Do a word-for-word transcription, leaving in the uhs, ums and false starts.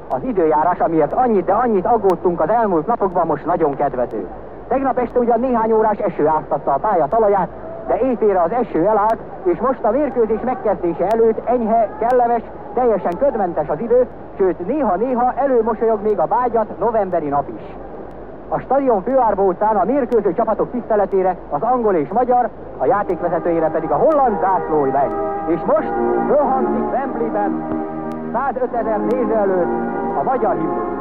Az időjárás, amiért annyit, de annyit aggódtunk az elmúlt napokban, most nagyon kedvező. Tegnap este ugyan néhány órás eső áztatta a pálya talaját, de éjfélre az eső elállt, és most a mérkőzés megkezdése előtt enyhe, kellemes, teljesen ködmentes az idő, sőt néha-néha előmosolyog még a vágyat novemberi nap is. A stadion főárba után a mérkőző csapatok tiszteletére az angol és magyar, a játékvezetőjére pedig a holland zászló megy. És most fölhangzik Wembleyben százötezer néző előtt a magyar himnusz.